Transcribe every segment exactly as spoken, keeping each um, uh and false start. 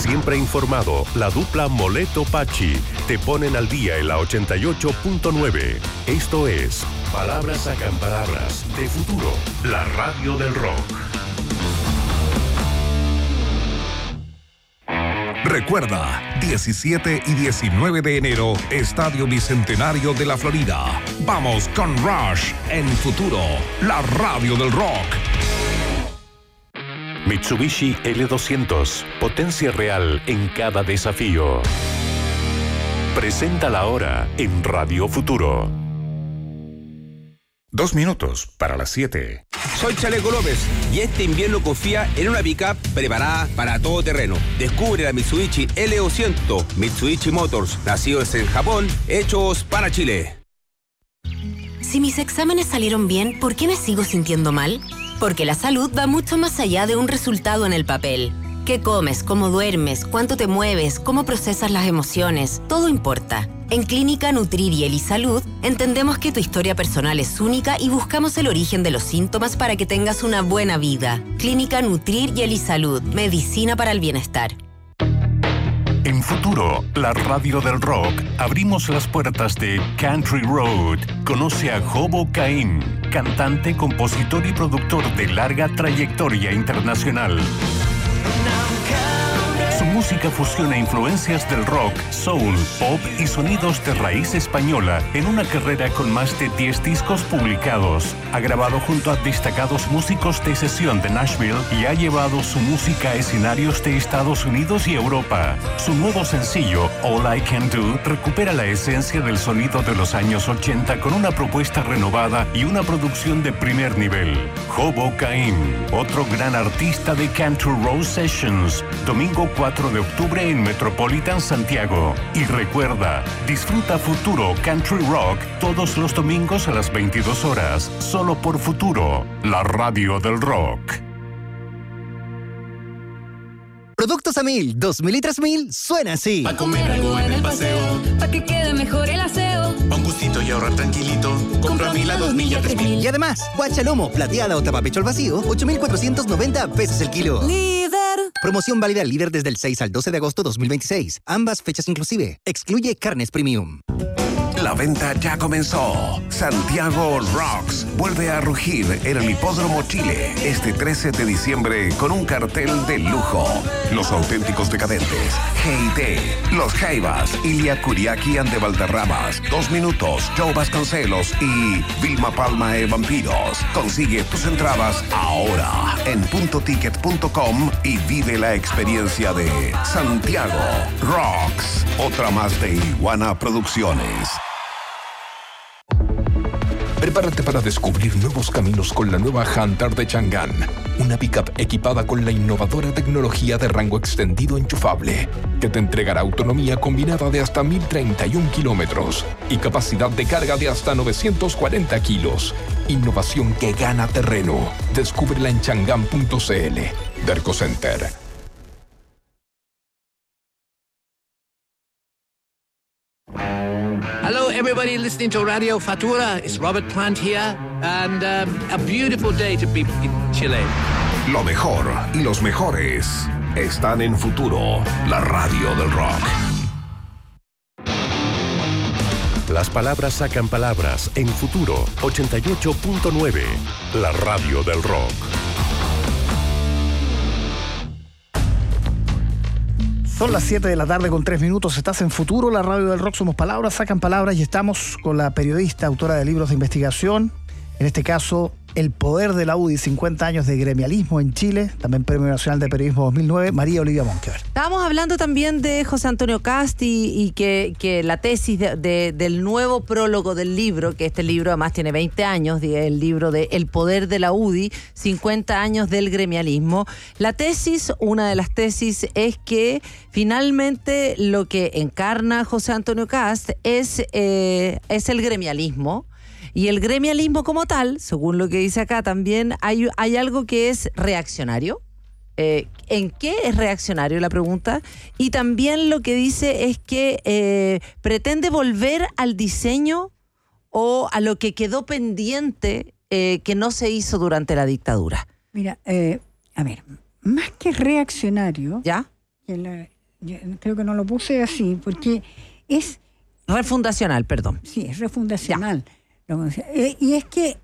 Siempre informado, la dupla Moleto-Pachi te ponen al día en la ochenta y ocho punto nueve. Esto es Palabras Sacan Palabras de Futuro, la radio del rock. Recuerda, diecisiete y diecinueve de enero, Estadio Bicentenario de la Florida. Vamos con Rush en Futuro, la radio del rock. Mitsubishi L doscientos, potencia real en cada desafío. Presenta la hora en Radio Futuro. Dos minutos para las siete. Soy Chaleco López y este invierno confía en una pick-up preparada para todo terreno. Descubre la Mitsubishi L doscientos, Mitsubishi Motors, nacidos en Japón, hechos para Chile. Si mis exámenes salieron bien, ¿por qué me sigo sintiendo mal? Porque la salud va mucho más allá de un resultado en el papel. ¿Qué comes? ¿Cómo duermes? ¿Cuánto te mueves? ¿Cómo procesas las emociones? Todo importa. En Clínica Nutrir y Elisalud entendemos que tu historia personal es única y buscamos el origen de los síntomas para que tengas una buena vida. Clínica Nutrir y Elisalud, medicina para el bienestar. En Futuro, la radio del rock, abrimos las puertas de Country Road. Conoce a Hobo Caín, cantante, compositor y productor de larga trayectoria internacional. Su música fusiona influencias del rock, soul, pop y sonidos de raíz española en una carrera con más de diez discos publicados. Ha grabado junto a destacados músicos de sesión de Nashville y ha llevado su música a escenarios de Estados Unidos y Europa. Su nuevo sencillo, All I Can Do, recupera la esencia del sonido de los años ochenta con una propuesta renovada y una producción de primer nivel. Hobo Caín, otro gran artista de Country Road Sessions, domingo cuatro de octubre en Metropolitan Santiago. Y recuerda, disfruta Futuro Country Rock todos los domingos a las veintidós horas, solo por Futuro, la radio del rock. Productos a mil, dos mil y tres mil, suena así. Pa' comer algo en el paseo, pa' que quede mejor el aseo. Pa' un gustito y ahorrar tranquilito, compra mil a dos mil y a tres mil. Y además, guacha lomo, plateada o tapapecho al vacío, ocho mil cuatrocientos noventa pesos el kilo. Líder. Promoción válida al líder desde el seis al doce de agosto dos mil veintiséis. Ambas fechas inclusive. Excluye carnes premium. La venta ya comenzó. Santiago Rocks vuelve a rugir en el Hipódromo Chile este trece de diciembre con un cartel de lujo. Los auténticos decadentes, G I T, Los Jaivas, Ilia Kuriaki and de Valderramas, Dos Minutos, Joe Vasconcelos y Vilma Palma e Vampiros. Consigue tus entradas ahora en punto ticket punto com y vive la experiencia de Santiago Rocks. Otra más de Iguana Producciones. Prepárate para descubrir nuevos caminos con la nueva Hunter de Chang'an, una pickup equipada con la innovadora tecnología de rango extendido enchufable, que te entregará autonomía combinada de hasta mil treinta y uno kilómetros y capacidad de carga de hasta novecientos cuarenta kilos. Innovación que gana terreno. Descúbrela en chang'an punto c l. Derco Center. Hello, everybody listening to Radio Futura. It's Robert Plant here, and um, a beautiful day to be in Chile. Lo mejor y los mejores están en Futuro, la radio del rock. Las palabras sacan palabras en Futuro ochenta y ocho punto nueve, la radio del rock. Son las siete de la tarde con tres minutos. Estás en Futuro, la radio del rock. Somos palabras, sacan palabras y estamos con la periodista, autora de libros de investigación. En este caso, El poder de la U D I, cincuenta años de gremialismo en Chile. También Premio Nacional de Periodismo dos mil nueve, María Olivia Monkever. Estábamos hablando también de José Antonio Cast y, y que, que la tesis de, de, del nuevo prólogo del libro, que este libro además tiene veinte años, el libro de El poder de la U D I, cincuenta años del gremialismo. La tesis, una de las tesis es que finalmente lo que encarna José Antonio Cast es, eh, es el gremialismo. Y el gremialismo como tal, según lo que dice acá también, hay, hay algo que es reaccionario. Eh, ¿En qué es reaccionario la pregunta? Y también lo que dice es que eh, pretende volver al diseño o a lo que quedó pendiente eh, que no se hizo durante la dictadura. Mira, eh, a ver, más que reaccionario, ¿ya? Que la, yo creo que no lo puse así, porque es... Refundacional, perdón. Sí, es refundacional. Eh, y es que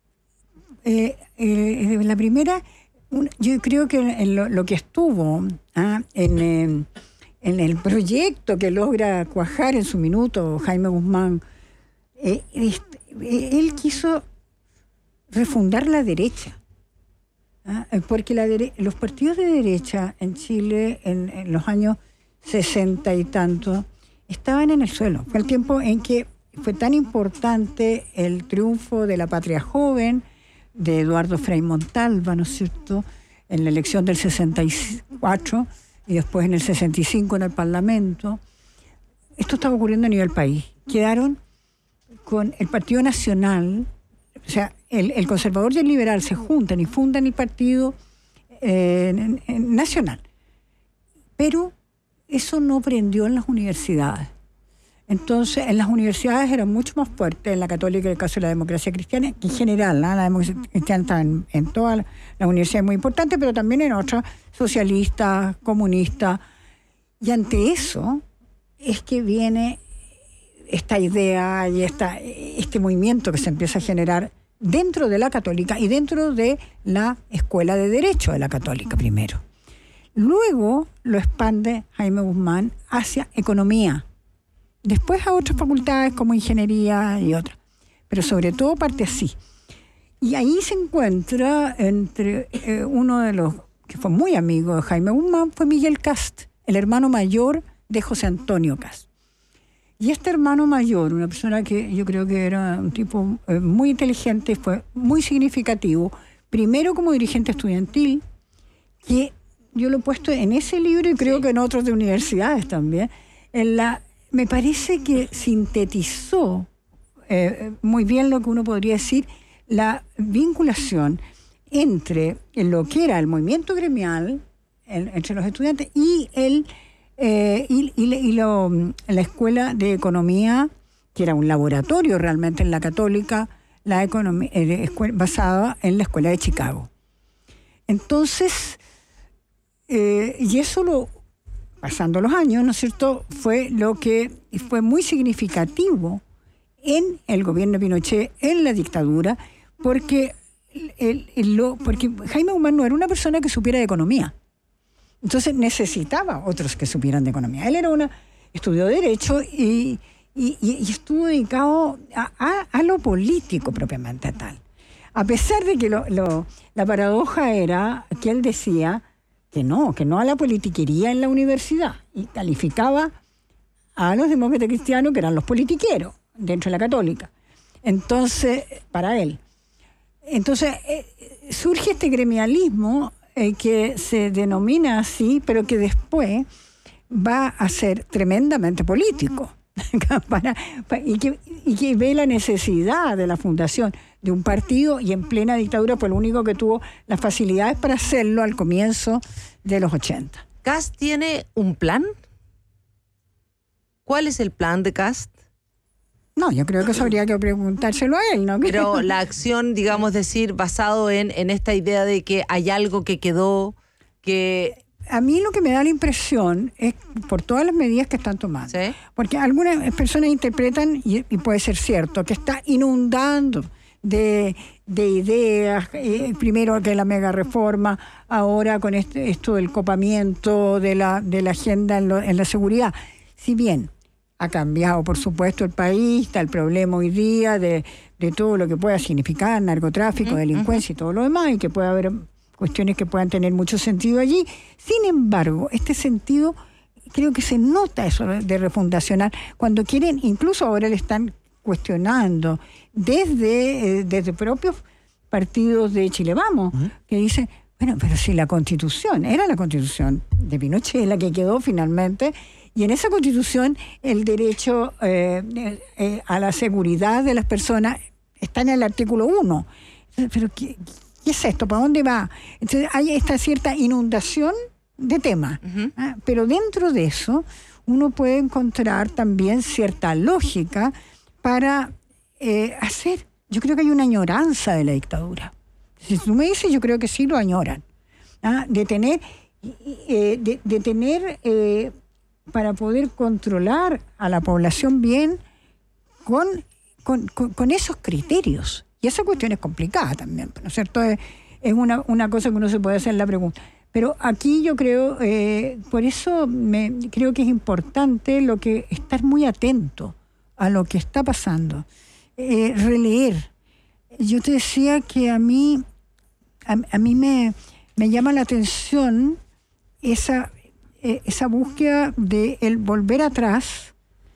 eh, eh, la primera, un, yo creo que en lo, lo que estuvo ah, en, eh, en el proyecto que logra cuajar en su minuto Jaime Guzmán, eh, este, él quiso refundar la derecha. ¿Ah? Porque la dere- los partidos de derecha en Chile en, en los años sesenta y tanto estaban en el suelo. Fue el tiempo en que fue tan importante el triunfo de la Patria Joven, de Eduardo Frei Montalva, ¿no es cierto?, en la elección del sesenta y cuatro y después en el sesenta y cinco en el Parlamento. Esto estaba ocurriendo a nivel país. Quedaron con el Partido Nacional, o sea, el, el conservador y el liberal se juntan y fundan el Partido eh, en, en, Nacional. Pero eso no prendió en las universidades. Entonces, en las universidades era mucho más fuerte, en la católica, en el caso de la democracia cristiana, que en general, ¿no? La democracia cristiana está en, en todas las la universidades muy importantes, pero también en otras, socialistas, comunistas. Y ante eso es que viene esta idea y esta, este movimiento que se empieza a generar dentro de la católica y dentro de la Escuela de Derecho de la Católica primero. Luego lo expande Jaime Guzmán hacia economía, después a otras facultades como ingeniería y otras, pero sobre todo parte así. Y ahí se encuentra entre eh, uno de los que fue muy amigo de Jaime Guzmán, fue Miguel Kast, el hermano mayor de José Antonio Kast. Y este hermano mayor, una persona que yo creo que era un tipo eh, muy inteligente, fue muy significativo, primero como dirigente estudiantil, que yo lo he puesto en ese libro y creo sí. que en otros de universidades también. En la, me parece que sintetizó eh, muy bien lo que uno podría decir, la vinculación entre lo que era el movimiento gremial, el, entre los estudiantes, y, el, eh, y, y, y lo, la Escuela de Economía, que era un laboratorio realmente en la Católica, la economía, eh, escuela, basada en la Escuela de Chicago. Entonces... Eh, y eso, lo, pasando los años, ¿no es cierto?, fue lo que fue muy significativo en el gobierno de Pinochet, en la dictadura, porque, el, el, lo, porque Jaime Guzmán no era una persona que supiera de economía. Entonces necesitaba otros que supieran de economía. Él era una, estudió Derecho y, y, y estuvo dedicado a, a, a lo político propiamente tal. A pesar de que lo, lo, la paradoja era que él decía... que no, que no a la politiquería en la universidad, y calificaba a los demócratas cristianos, que eran los politiqueros dentro de la Católica. Entonces, para él. Entonces, eh, surge este gremialismo eh, que se denomina así, pero que después va a ser tremendamente político. para, para, y, que, y que ve la necesidad de la fundación de un partido, y en plena dictadura fue el único que tuvo las facilidades para hacerlo al comienzo de los ochenta. ¿Kast tiene un plan? ¿Cuál es el plan de Kast? No, yo creo que eso habría que preguntárselo a él, ¿no? Pero la acción, digamos, decir, basado en, en esta idea de que hay algo que quedó, que... A mí lo que me da la impresión es por todas las medidas que están tomando. ¿Sí? Porque algunas personas interpretan, y, y puede ser cierto, que está inundando de, de ideas, eh, primero que la mega reforma, ahora con este, esto del copamiento de la, de la agenda en, lo, en la seguridad. Si bien ha cambiado, por supuesto, el país, está el problema hoy día de, de todo lo que pueda significar narcotráfico, uh-huh, delincuencia uh-huh. y todo lo demás, y que pueda haber cuestiones que puedan tener mucho sentido allí. Sin embargo, este sentido, creo que se nota eso de refundacional, cuando quieren, incluso ahora le están cuestionando desde, eh, desde propios partidos de Chile Vamos, uh-huh. que dicen, bueno, pero si la Constitución, era la Constitución de Pinochet la que quedó finalmente, y en esa Constitución el derecho eh, eh, a la seguridad de las personas está en el artículo uno. Pero ¿qué, qué es esto? ¿Para dónde va? Entonces hay esta cierta inundación de temas, uh-huh. ¿eh? Pero dentro de eso uno puede encontrar también cierta lógica para eh, hacer, yo creo que hay una añoranza de la dictadura. Si tú me dices, yo creo que sí lo añoran, ¿ah? de tener, eh, de, de tener eh, para poder controlar a la población bien con, con, con, con esos criterios. Y esa cuestión es complicada también, ¿no es cierto? Es, es una, una cosa que uno se puede hacer la pregunta. Pero aquí yo creo, eh, por eso me, creo que es importante lo que estar muy atento a lo que está pasando. Eh, releer. Yo te decía que a mí, a, a mí me, me llama la atención esa, eh, esa búsqueda de el volver atrás,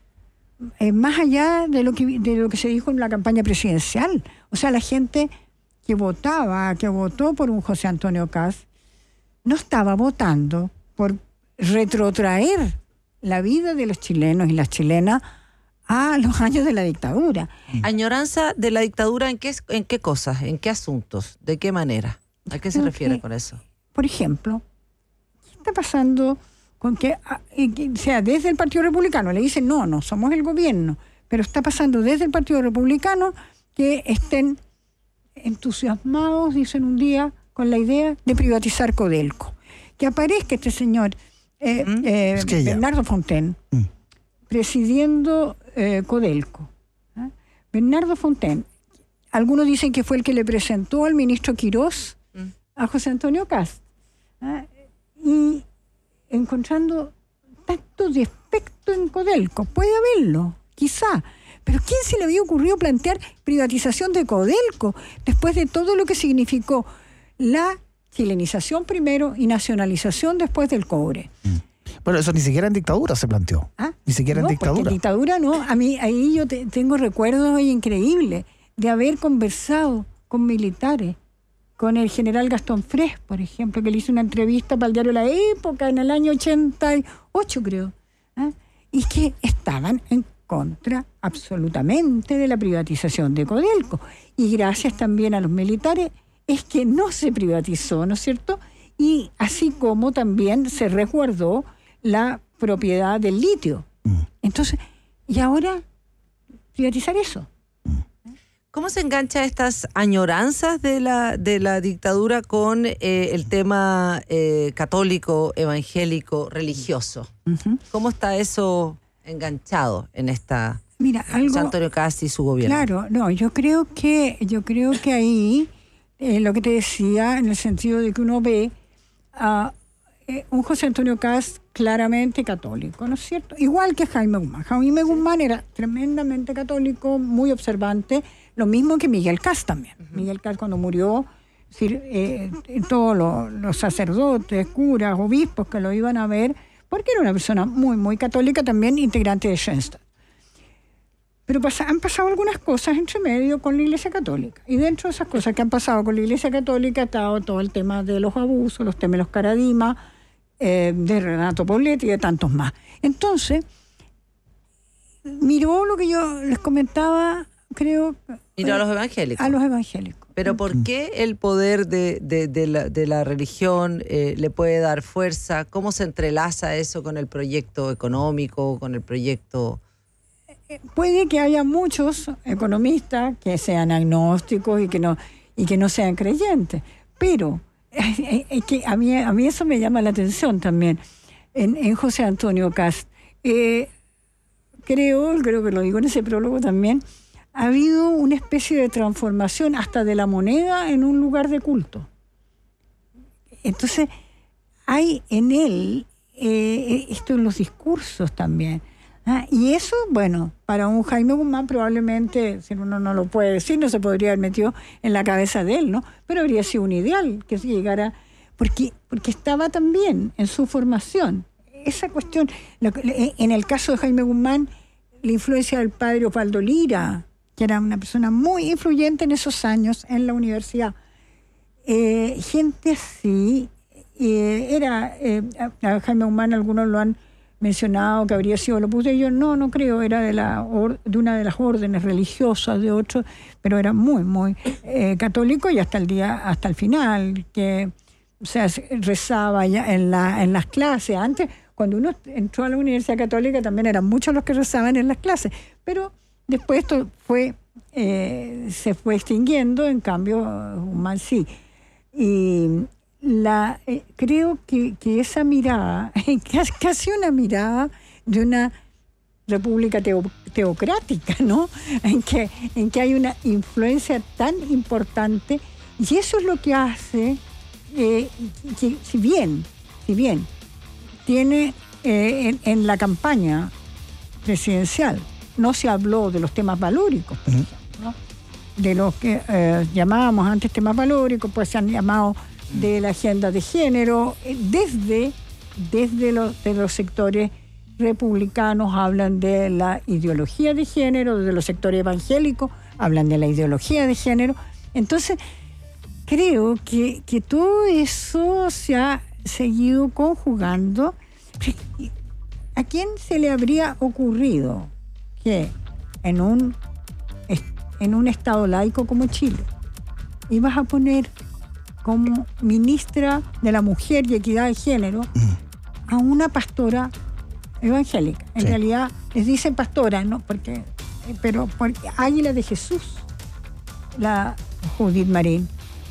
eh, más allá de lo que de lo que se dijo en la campaña presidencial. O sea, la gente que votaba, que votó por un José Antonio Kast, no estaba votando por retrotraer la vida de los chilenos y las chilenas a los años de la dictadura. ¿Añoranza de la dictadura en qué, en qué cosas, en qué asuntos, de qué manera? ¿A qué se Creo refiere que, con eso? Por ejemplo, ¿qué está pasando con que, o sea, desde el Partido Republicano le dicen, no, no somos el gobierno, pero está pasando desde el Partido Republicano que estén entusiasmados, dicen un día, con la idea de privatizar Codelco. Que aparezca este señor eh, ¿Mm? eh, es que Bernardo Fontaine mm. presidiendo eh, Codelco. ¿eh? Bernardo Fontaine, algunos dicen que fue el que le presentó al ministro Quirós mm. a José Antonio Kast. ¿eh? Y encontrando tanto defecto en Codelco, puede haberlo, quizá. Pero ¿quién se le había ocurrido plantear privatización de Codelco después de todo lo que significó la chilenización primero y nacionalización después del cobre? Mm. Bueno, eso ni siquiera en dictadura se planteó. ¿Ah? Ni siquiera no, en dictadura. En dictadura no. A mí ahí yo te, tengo recuerdos increíbles de haber conversado con militares, con el general Gastón Frés, por ejemplo, que le hizo una entrevista para el diario La Época en el año ochenta y ocho, creo, ¿eh? y que estaban en contra absolutamente de la privatización de Codelco. Y gracias también a los militares es que no se privatizó, ¿no es cierto? Y así como también se resguardó la propiedad del litio. Entonces, y ahora privatizar eso. ¿Cómo se engancha estas añoranzas de la, de la dictadura con eh, el tema eh, católico, evangélico, religioso? Uh-huh. ¿Cómo está eso enganchado en esta Mira, algo, José Antonio Kast y su gobierno? Claro, no, yo creo que, yo creo que ahí, eh, lo que te decía, en el sentido de que uno ve a eh, un José Antonio Kast claramente católico, ¿no es cierto? Igual que Jaime Guzmán. Jaime Guzmán era tremendamente católico, muy observante, lo mismo que Miguel Kast también. Uh-huh. Miguel Kast cuando murió, es decir, eh, todos los, los sacerdotes, curas, obispos que lo iban a ver, porque era una persona muy, muy católica, también integrante de Schoenstatt. Pero pasa, han pasado algunas cosas entre medio con la Iglesia Católica. Y dentro de esas cosas que han pasado con la Iglesia Católica ha estado todo el tema de los abusos, los temas de los Caradima, eh, de Renato Poblete y de tantos más. Entonces, miró lo que yo les comentaba, creo... Miró a los evangélicos. A los evangélicos. Pero ¿por qué el poder de, de, de, la, de la religión eh, le puede dar fuerza? ¿Cómo se entrelaza eso con el proyecto económico, con el proyecto...? Puede que haya muchos economistas que sean agnósticos y que no, y que no sean creyentes, pero es, es que a mí, a mí eso me llama la atención también en, en José Antonio Kast. Eh, creo, creo que lo digo en ese prólogo también, ha habido una especie de transformación hasta de la moneda en un lugar de culto. Entonces, hay en él, eh, esto en los discursos también, Ah, y eso, bueno, para un Jaime Guzmán probablemente, si uno no lo puede decir, no se podría haber metido en la cabeza de él, ¿no? Pero habría sido un ideal que se llegara, porque, porque estaba también en su formación. Esa cuestión, lo, en el caso de Jaime Guzmán, la influencia del padre Osvaldo Lira, que era una persona muy influyente en esos años en la universidad. Eh, gente así, eh, era, eh, a Jaime Guzmán algunos lo han mencionado que habría sido lo puse yo no no creo era de la or, de una de las órdenes religiosas de otros, pero era muy muy eh, católico y hasta el día hasta el final que o sea rezaba ya en la en las clases. Antes cuando uno entró a la Universidad Católica también eran muchos los que rezaban en las clases, pero después esto fue eh, se fue extinguiendo, en cambio Guzmán sí. Y La, eh, creo que, que esa mirada, casi una mirada de una república teo, teocrática, ¿no? En que, en que hay una influencia tan importante, y eso es lo que hace eh, que, si bien, si bien tiene eh, en, en la campaña presidencial no se habló de los temas valóricos, por ejemplo, ¿no? De los que eh, llamábamos antes temas valóricos, pues se han llamado de la agenda de género, desde, desde los, de los sectores republicanos hablan de la ideología de género, desde los sectores evangélicos hablan de la ideología de género. Entonces, creo que, que todo eso se ha seguido conjugando. ¿A quién se le habría ocurrido que en un, en un estado laico como Chile ibas a poner como ministra de la Mujer y Equidad de Género a una pastora evangélica? En sí. realidad les dicen pastora, ¿no? Porque, pero porque Águila de Jesús, la Judith Marín.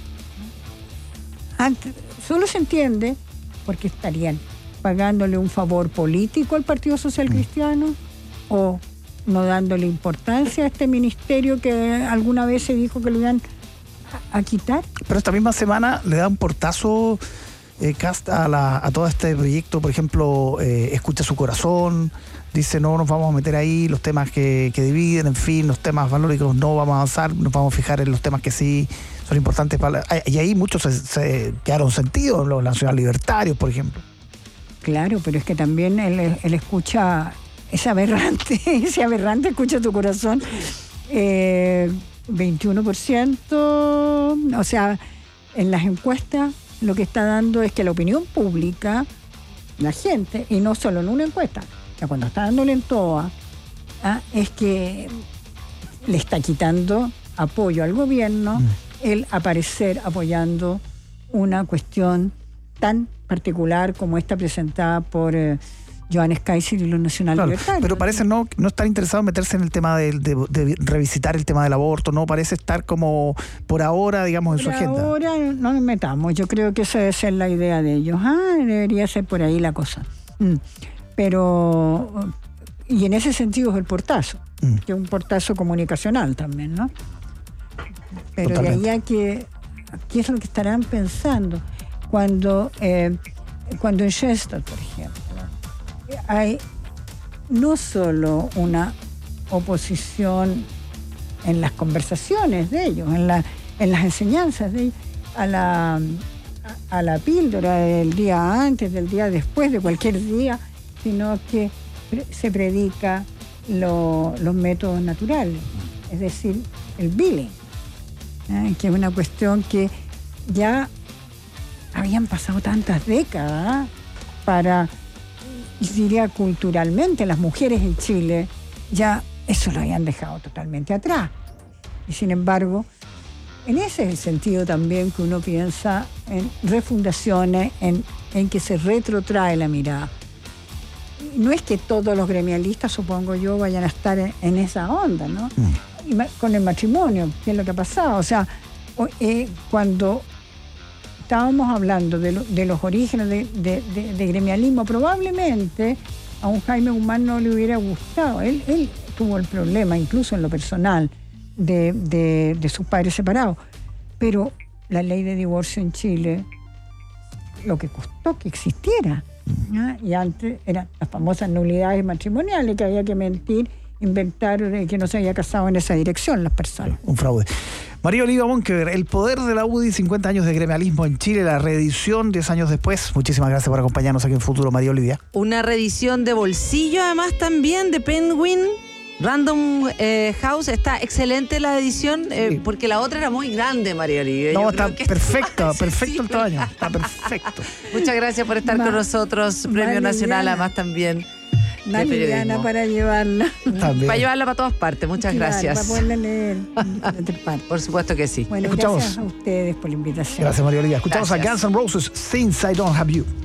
Antes, solo se entiende porque estarían pagándole un favor político al Partido Social Cristiano mm. o no dándole importancia a este ministerio que alguna vez se dijo que lo iban a, a quitar. Pero esta misma semana le da un portazo eh, Kast a, la, a todo este proyecto, por ejemplo, eh, Escucha su corazón, dice no nos vamos a meter ahí, los temas que, que dividen, en fin, los temas valóricos no vamos a avanzar, nos vamos a fijar en los temas que sí son importantes para... Y ahí muchos se, se quedaron sentidos, los nacional libertarios, por ejemplo. Claro, pero es que también él, él escucha, es aberrante, ese aberrante escucha tu corazón, eh, veintiuno por ciento, o sea, en las encuestas lo que está dando es que la opinión pública, la gente, y no solo en una encuesta, o sea, cuando está dándole en toa, ¿ah? es que le está quitando apoyo al gobierno, mm. el aparecer apoyando una cuestión tan particular como esta presentada por eh, Johannes Kaiser y los nacional claro, libertarios. Pero parece no, no estar interesado en meterse en el tema de, de, de revisitar el tema del aborto, no parece estar como por ahora, digamos, en por su agenda. Por ahora no nos metamos, yo creo que esa debe ser la idea de ellos. Ah, debería ser por ahí la cosa. Mm. Pero, y en ese sentido es el portazo, mm. que es un portazo comunicacional también, ¿no? Pero Totalmente. De ahí a que, ¿qué es lo que estarán pensando? Cuando, eh, cuando en Shestal, por ejemplo, hay no solo una oposición en las conversaciones de ellos, en, la, en las enseñanzas de ellos, a la, a, a la píldora del día antes, del día después, de cualquier día, sino que se predica lo, los métodos naturales, es decir, el billing, ¿eh? que es una cuestión que ya habían pasado tantas décadas para, diría culturalmente, las mujeres en Chile ya eso lo habían dejado totalmente atrás. Y sin embargo, en ese es el sentido también que uno piensa en refundaciones, en, en que se retrotrae la mirada. No es que todos los gremialistas, supongo yo, vayan a estar en, en esa onda, ¿no? Mm. Y con el matrimonio, ¿qué es lo que ha pasado? O sea, eh, cuando estábamos hablando de, lo, de los orígenes de, de, de, de gremialismo, probablemente a un Jaime Guzmán no le hubiera gustado. Él, él tuvo el problema, incluso en lo personal, de, de, de sus padres separados. Pero la ley de divorcio en Chile, lo que costó que existiera, ¿no? Y antes eran las famosas nulidades matrimoniales, que había que mentir, inventar que no se había casado en esa dirección las personas. Un fraude. María Olivia Monkeberg, El poder de la U D I, cincuenta años de gremialismo en Chile, la reedición diez años después. Muchísimas gracias por acompañarnos aquí en Futuro, María Olivia. Una reedición de bolsillo, además, también de Penguin. Random eh, House, está excelente la edición, eh, sí. porque la otra era muy grande, María Olivia. No, Yo está perfecto, está perfecto el tamaño, está perfecto. Muchas gracias por estar Ma, con nosotros, Premio Mariana. Nacional, además también. Más liviana para llevarla. También. Para llevarla para todas partes, muchas claro, gracias. Para poderla leer. Por supuesto que sí. Bueno, Escuchamos. Gracias a ustedes por la invitación. Gracias, María Olivia. Escuchamos gracias. a Guns N' Roses, Since I Don't Have You.